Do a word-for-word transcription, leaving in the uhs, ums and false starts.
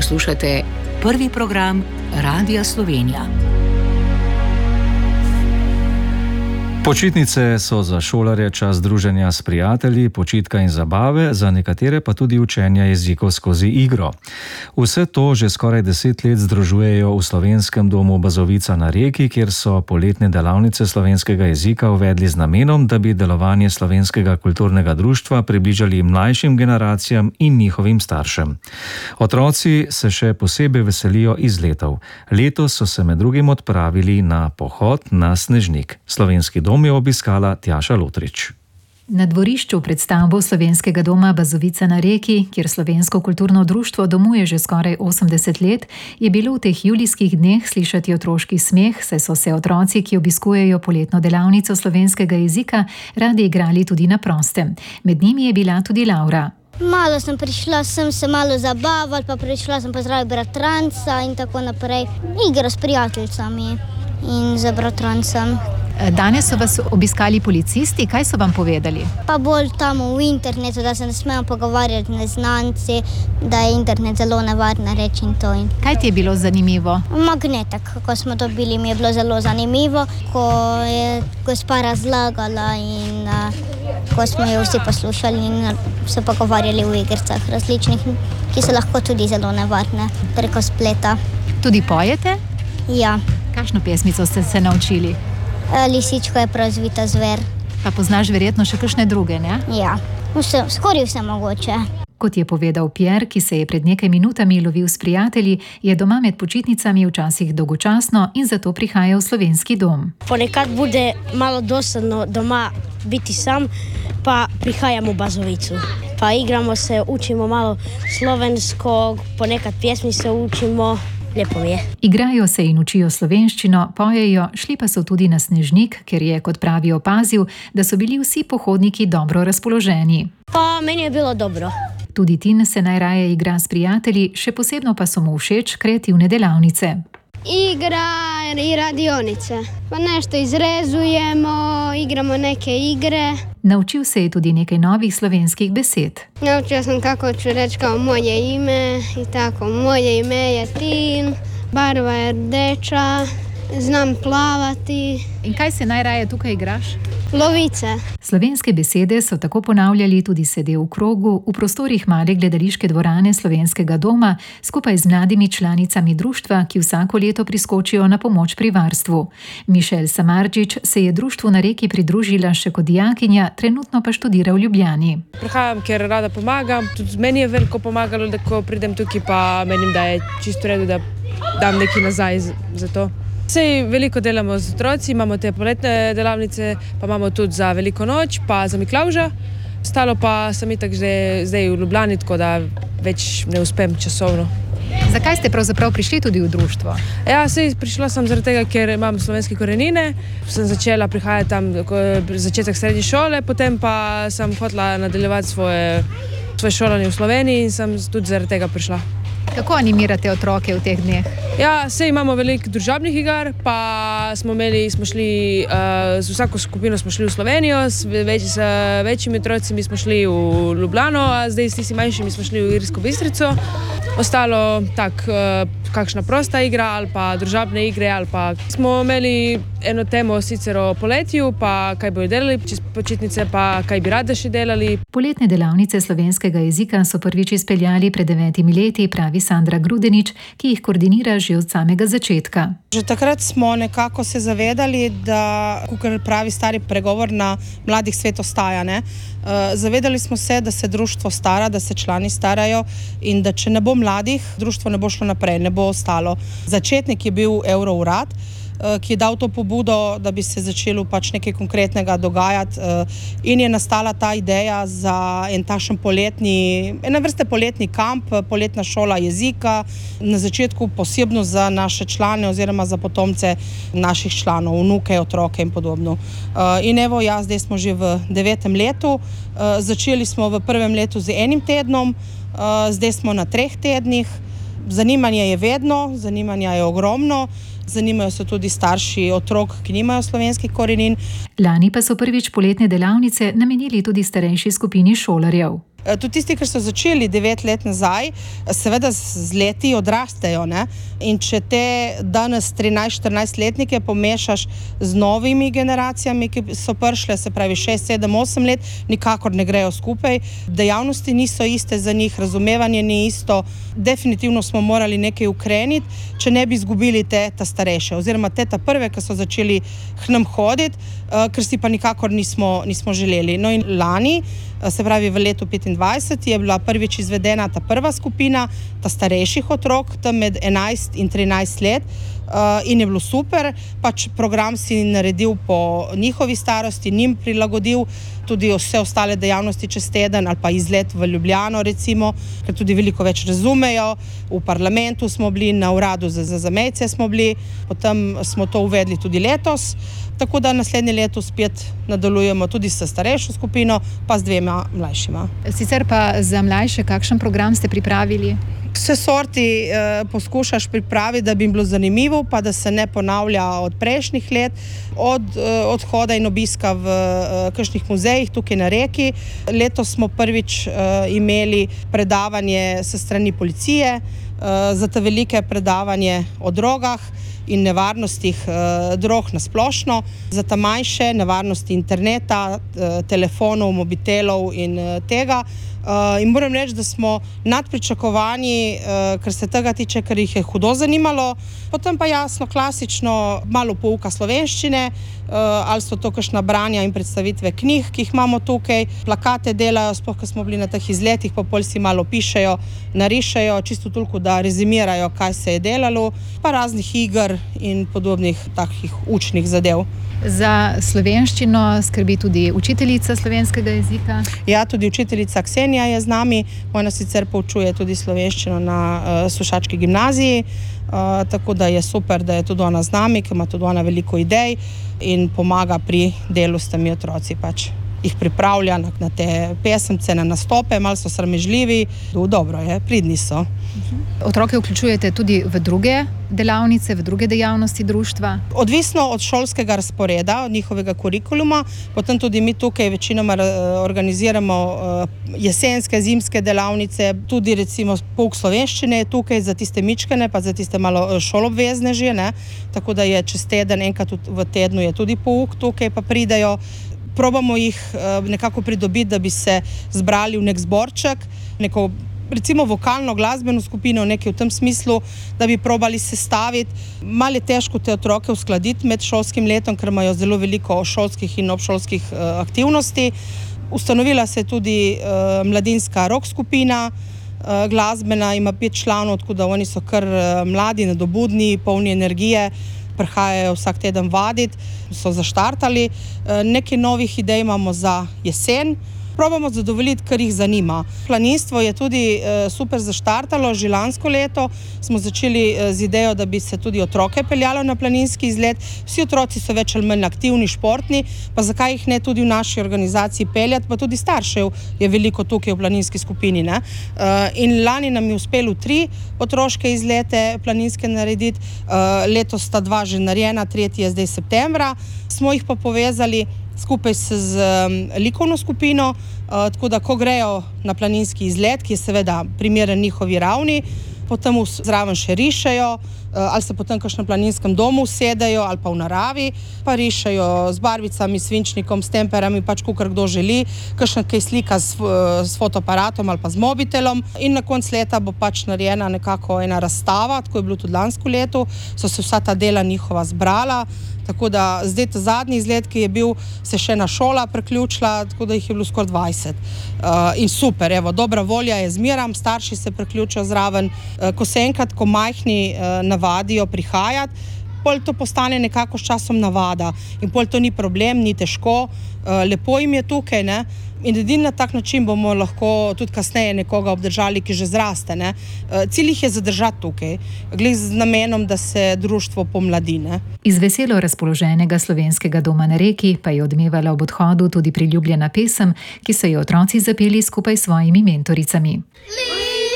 Poslušate prvi program Radia Slovenija. Počitnice so za šolarje čas druženja s prijatelji, počitka in zabave, za nekatere pa tudi učenja jezikov skozi igro. Vse to že skoraj deset let združujejo v Slovenskem domu Bazovica na Reki, kjer so poletne delavnice slovenskega jezika uvedli z namenom, da bi delovanje Slovenskega kulturnega društva približali mlajšim generacijam in njihovim staršem. Otroci se še posebej veselijo izletov. Letos so se med drugim odpravili na pohod na Snežnik. Slovenski dom je obiskala Tjaša Lotrič. Na dvorišču pred stavbo Slovenskega doma Bazovica na Reki, kjer Slovensko kulturno društvo domuje že skoraj osemdeset let, je bilo v teh julijskih dneh slišati otroški smeh, saj so se otroci, ki obiskujejo poletno delavnico slovenskega jezika, radi igrali tudi na prostem. Med njimi je bila tudi Laura. Malo sem prišla, sem se malo zabavala, pa prišla sem pozdraviti bratranca in tako naprej. Igra s prijateljicami in z bratrancem. Danes so vas obiskali policisti, kaj so vam povedali? Pa bolj tam v internetu, da se ne smemo pogovarjati z neznanci, da je internet zelo nevarna reč in to. Kaj ti je bilo zanimivo? Magnetek, ko smo dobili, mi je bilo zelo zanimivo, ko je gospa razlagala in uh, ko smo jo vsi poslušali in se pogovarjali v igricah različnih, ki so lahko tudi zelo nevarne preko spleta. Tudi pojete? Ja. Kakšno pesmico ste se naučili? Lisičko je prazvita zver. Pa poznaš verjetno še kakšne druge, ne? Ja, vse, skoraj vse mogoče. Kot je povedal Pierre, ki se je pred nekaj minutami lovil s prijatelji, je doma med počitnicami včasih dolgočasno in zato prihaja v Slovenski dom. Ponekad bude malo dosadno doma biti sam, pa prihajamo v Bazovicu. Pa igramo se, učimo malo slovensko, ponekad pjesmi se učimo. Lepo mi je. Igrajo se in učijo slovenščino, pojejo, šli pa so tudi na Snežnik, ker je, kot pravi, opazil, da so bili vsi pohodniki dobro razpoloženi. Pa meni je bilo dobro. Tudi Tin se najraje igra s prijatelji, še posebno pa so mu všeč kreativne delavnice. Igra i radionice. Pa nešto izrezujemo, igramo neke igre. Naučil se je tudi nekaj novih slovenskih besed. Naučio sam kako ću reći kao moje ime i tako. Moje ime je Tin, barva je rdeča, znam plavati. In kaj se najraje tukaj igraš? Lovice. Slovenske besede so tako ponavljali tudi sede v krogu v prostorih male gledališke dvorane Slovenskega doma skupaj z mladimi članicami društva, ki vsako leto priskočijo na pomoč pri varstvu. Mišel Samardžič se je društvu na Reki pridružila še kot dijakinja, trenutno pa študira v Ljubljani. Prihajam, ker rada pomagam. Tudi meni je veliko pomagalo, da ko pridem tukaj, pa menim, da je čisto redu, da dam nekaj nazaj za to. Sej veliko delamo z otroci, imamo te poletne delavnice, pa imamo tudi za Veliko noč, pa za Miklavža. Ostalo pa sem itak zdaj, zdaj v Ljubljani, tako da več ne uspem časovno. Zakaj ste pravzaprav prišli tudi v društvo? Ja, sej prišla sem zaradi tega, ker imam slovenske korenine. Sem začela prihajati tam začetek srednje šole, potem pa sem hotela nadaljevati svoje, svoje šolanje v Sloveniji in sem tudi zaradi tega prišla. Kako animirate otroke v teh dneh? Ja, sej imamo veliko družabnih igar, pa smo imeli, smo šli, uh, z vsako skupino smo šli v Slovenijo, s, več, s večjimi otrocimi smo šli v Ljubljano, a zdaj s tistimi manjšimi smo šli v Irsko Bistrico. Ostalo tak, uh, kakšna prosta igra ali pa družabne igre, ali pa smo imeli eno temo sicer o poletju, pa kaj bojo delali čez počitnice, pa kaj bi rade še delali. Poletne delavnice slovenskega jezika so prvič izpeljali pred devetimi leti, pravi Sandra Grudenič, ki jih koordinira že od samega začetka. Že takrat smo nekako se zavedali, da, kakor pravi stari pregovor, na mladih svet ostaja, ne? Zavedali smo se, da se društvo stara, da se člani starajo in da če ne bo mladih, društvo ne bo šlo naprej, ne bo ostalo. Začetnik je bil Eurourad, ki je dal to pobudo, da bi se začelo pač nekaj konkretnega dogajati in je nastala ta ideja za en takšen poletni, ena vrste poletni kamp, poletna šola jezika, na začetku posebno za naše člane oziroma za potomce naših članov, vnuke, otroke in podobno. In evo, ja, zdaj smo že v devetem letu, začeli smo v prvem letu z enim tednom, zdaj smo na treh tednih, zanimanje je vedno, zanimanja je ogromno. Zanimajo se tudi starši otrok, ki nimajo slovenskih korenin. Lani pa so prvič poletne delavnice namenili tudi starejši skupini šolarjev. Tudi tisti, ki so začeli devet let nazaj, seveda z leti odrastejo, ne? In če te danes trinajst štirinajst letnike pomešaš z novimi generacijami, ki so prišle, se pravi šest, sedem, osem let, nikakor ne grejo skupaj. Dejavnosti niso iste za njih, razumevanje ni isto. Definitivno smo morali nekaj ukreniti, če ne bi izgubili te ta starejše, oziroma te ta prve, ki so začeli k nam hoditi, ker si pa nikakor nismo, nismo želeli. No in lani, se pravi v letu petindvajset, je bila prvič izvedena ta prva skupina, ta starejših otrok, tam med enajst in trinajst let, in je bilo super, pač program si naredil po njihovi starosti, njim prilagodil tudi vse ostale dejavnosti čez teden ali pa izlet v Ljubljano recimo, ker tudi veliko več razumejo. V parlamentu smo bili, na uradu za, za zamejce smo bili, potem smo to uvedli tudi letos, tako da naslednje leto spet nadaljujemo tudi s starejšo skupino, pa z dvema mlajšima. Sicer pa za mlajše, kakšen program ste pripravili? Vse sorti eh, poskušaš pripraviti, da bi jim bilo zanimivo, pa da se ne ponavlja od prejšnjih let, od eh, odhoda in obiska v eh, kakšnih muzejih tukaj na Reki. Letos smo prvič eh, imeli predavanje s strani policije, eh, za te velike predavanje o drogah in nevarnostih eh, drog na splošno, za ta manjše nevarnosti interneta, eh, telefonov, mobitelov in eh, tega. Uh, in moram reči, da smo nad pričakovanji, uh, kar se tega tiče, ker jih je hudo zanimalo. Potem pa jasno, klasično, malo pouka slovenščine, uh, ali so to kakšna branja in predstavitve knjig, ki jih imamo tukaj. Plakate delajo, sploh, ko smo bili na teh izletih, pa pol si malo pišejo, narišejo, čisto toliko, da rezimirajo, kaj se je delalo, pa raznih iger in podobnih takih učnih zadev. Za slovenščino skrbi tudi učiteljica slovenskega jezika? Ja, tudi učiteljica Ksenija je z nami. Ona sicer poučuje tudi slovenščino na uh, Sušački gimnaziji, uh, tako da je super, da je tudi ona z nami, ker ima tudi ona veliko idej in pomaga pri delu s temi otroci. Pač jih pripravlja na, na te pesemce, na nastope, malo so sramežljivi, dobro je, pridni so. Otroke vključujete tudi v druge delavnice, v druge dejavnosti društva? Odvisno od šolskega razporeda, od njihovega kurikuluma, potem tudi mi tukaj večinoma organiziramo jesenske, zimske delavnice, tudi recimo pouk slovenščine je tukaj za tiste mičkene, pa za tiste malo šolobvezne že, ne? Tako da je čez teden, enkrat v tednu je tudi pouk tukaj, pa pridajo. Probamo jih nekako pridobiti, da bi se zbrali v nek zborček, neko recimo vokalno glasbeno skupino, nekaj v tem smislu, da bi probali sestaviti. Malo je težko te otroke uskladiti med šolskim letom, ker imajo zelo veliko šolskih in obšolskih uh, aktivnosti. Ustanovila se je tudi uh, mladinska rock skupina, uh, glasbena, ima pet članov, tako da oni so kar uh, mladi, nadobudni, polni energije, prihajajo vsak teden vaditi, so zaštartali. Uh, nekaj novih idej imamo za jesen. Probamo zadovoljiti, kar jih zanima. Planinstvo je tudi e, super zaštartalo, že lansko leto smo začeli e, z idejo, da bi se tudi otroke peljalo na planinski izlet. Vsi otroci so več ali manj aktivni, športni, pa zakaj jih ne tudi v naši organizaciji peljati, pa tudi staršev je veliko tukaj v planinski skupini. Ne? E, in lani nam je uspelo tri otroške izlete planinske narediti, e, letos sta dva že narejena, tretji je zdaj septembra, smo jih pa povezali skupaj s z um, likovno skupino, uh, tako da ko grejo na planinski izlet, ki je seveda primeren njihovi ravni, potem zraven še rišejo, uh, ali se potem kakšnem planinskem domu usedejo, ali pa v naravi, pa rišejo z barvicami, svinčnikom, s temperami, pač kakor kdo želi, kakšna kaj slika s, uh, s fotoaparatom ali pa z mobitelom. In na konc leta bo pač narejena nekako ena razstava, tako je bilo tudi lansko leto, so se vsa ta dela njihova zbrala. Tako da zdaj ta zadnji izlet, ki je bil, se še ena šola preključila, tako da jih je bilo skoraj dvajset. Uh, in super, evo, dobra volja je zmeram, starši se preključijo zraven, uh, ko se enkrat, ko majhni uh, navadijo prihajati, pol to postane nekako s časom navada in pol to ni problem, ni težko, uh, lepo jim je tukaj, ne? In edini na tak način bomo lahko tudi kasneje nekoga obdržali, ki že zraste. Ne? Cilj jih je zadržati tukaj, glih z namenom, da se društvo pomladi. Ne? Iz veselo razpoloženega slovenskega doma na Reki pa je odmevala ob odhodu tudi priljubljena pesem, ki so jo otroci zapeli skupaj s svojimi mentoricami.